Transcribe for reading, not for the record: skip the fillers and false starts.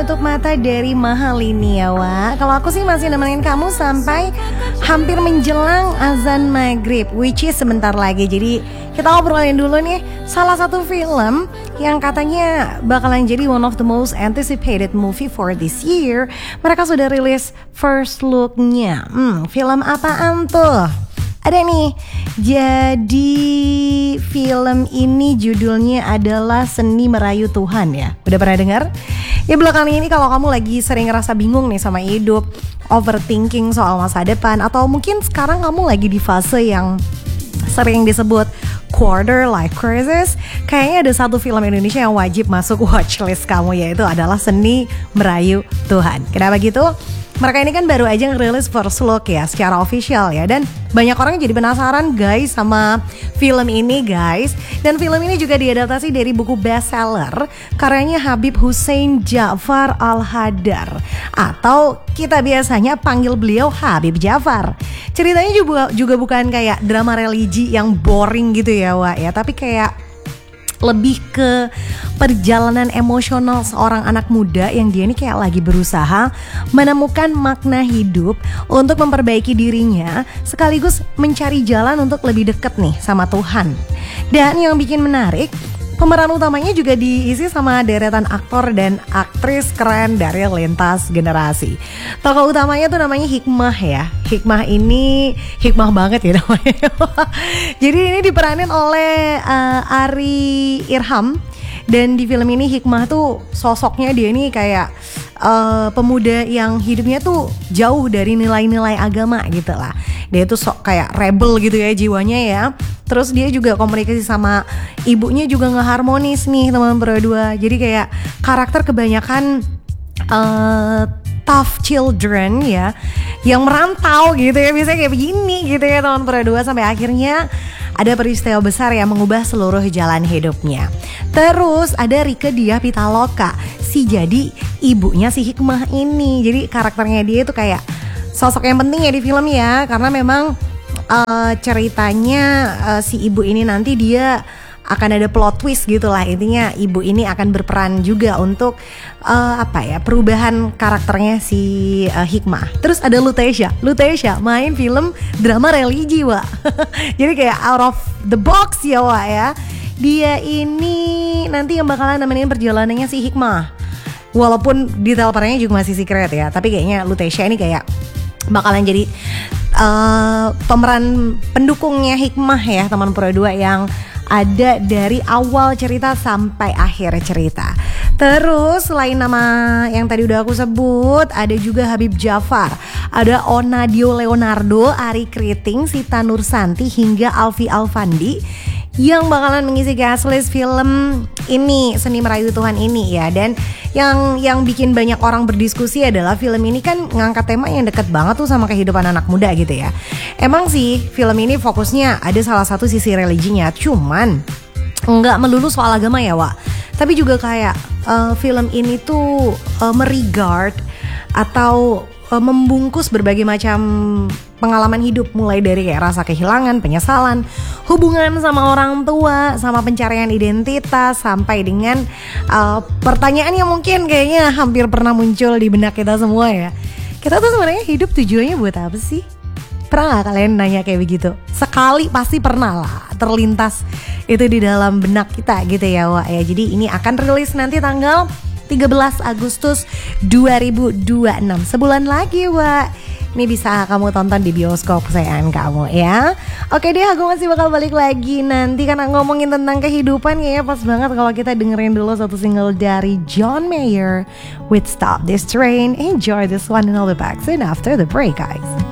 Tutup Mata dari Mahalini ya Wak. Kalau aku sih masih nemenin kamu sampai hampir menjelang azan maghrib, which is sebentar lagi. Jadi kita ngobrolin dulu nih salah satu film yang katanya bakalan jadi one of the most anticipated movie for this year. Mereka sudah rilis first look-nya. Film apaan tuh? Ada nih, jadi film ini judulnya adalah Seni Merayu Tuhan ya. Udah pernah dengar? Ya belakangan ini kalau kamu lagi sering ngerasa bingung nih sama hidup, overthinking soal masa depan, atau mungkin sekarang kamu lagi di fase yang sering disebut quarter life crisis, kayaknya ada satu film Indonesia yang wajib masuk watchlist kamu, yaitu adalah Seni Merayu Tuhan. Kenapa gitu? Mereka ini kan baru aja ngerilis first look ya secara official ya. Dan banyak orang jadi penasaran guys sama film ini guys. Dan film ini juga diadaptasi dari buku bestseller karyanya Habib Hussein Ja'far Al-Haddad, atau kita biasanya panggil beliau Habib Ja'far. Ceritanya juga bukan kayak drama religi yang boring gitu ya Wak ya, tapi kayak lebih ke perjalanan emosional seorang anak muda yang dia ini kayak lagi berusaha menemukan makna hidup untuk memperbaiki dirinya, sekaligus mencari jalan untuk lebih dekat nih sama Tuhan. Dan yang bikin menarik, pemeran utamanya juga diisi sama deretan aktor dan aktris keren dari lintas generasi. Tokoh utamanya tuh namanya Hikmah ya. Hikmah ini hikmah banget ya namanya. Jadi ini diperanin oleh Ari Irham. Dan di film ini Hikmah tuh sosoknya dia ini kayak pemuda yang hidupnya tuh jauh dari nilai-nilai agama gitu lah. Dia tuh sok kayak rebel gitu ya jiwanya ya. Terus dia juga komunikasi sama ibunya juga gak harmonis nih teman-teman berdua. Jadi kayak karakter kebanyakan tough children ya, yang merantau gitu ya, biasanya kayak begini gitu ya teman berdua. Sampai akhirnya ada peristiwa besar yang mengubah seluruh jalan hidupnya. Terus ada Rieke Diah Pitaloka, jadi ibunya si Hikmah ini. Jadi karakternya dia itu kayak sosok yang penting ya di film ya, karena memang ceritanya si ibu ini nanti dia akan ada plot twist gitu lah. Intinya ibu ini akan berperan juga untuk perubahan karakternya si Hikmah. Terus ada Lutetia main film drama religi Wak. Jadi kayak out of the box ya Wak ya. Dia ini nanti yang bakalan nemenin perjalanannya si Hikmah. Walaupun detail perannya juga masih secret ya, tapi kayaknya Lutetia ini kayak bakalan jadi pemeran pendukungnya Hikmah ya teman dua yang ada dari awal cerita sampai akhir cerita. Terus selain nama yang tadi udah aku sebut, ada juga Habib Ja'far, ada Onadio Leonardo, Ari Kriting, Sita Nursanti hingga Alfi Alfandi yang bakalan mengisi guest list film ini, Seni Merayu Tuhan ini ya. Dan yang bikin banyak orang berdiskusi adalah film ini kan ngangkat tema yang deket banget tuh sama kehidupan anak muda gitu ya. Emang sih film ini fokusnya ada salah satu sisi religinya, cuman nggak melulu soal agama ya Wak. Tapi juga kayak film ini tuh meregard atau membungkus berbagai macam pengalaman hidup, mulai dari kayak rasa kehilangan, penyesalan, hubungan sama orang tua, sama pencarian identitas, sampai dengan pertanyaan yang mungkin kayaknya hampir pernah muncul di benak kita semua ya. Kita tuh sebenarnya hidup tujuannya buat apa sih? Pernah gak kalian nanya kayak begitu? Sekali pasti pernah lah terlintas itu di dalam benak kita gitu ya Wak ya. Jadi ini akan rilis nanti tanggal 13 Agustus 2026, sebulan lagi Wak. Ini bisa kamu tonton di bioskop kesayangan kamu ya. Oke deh, aku masih bakal balik lagi nanti karena ngomongin tentang kehidupan. Kayaknya pas banget kalau kita dengerin dulu satu single dari John Mayer with Stop This Train. Enjoy this one and I'll be back soon after the break guys.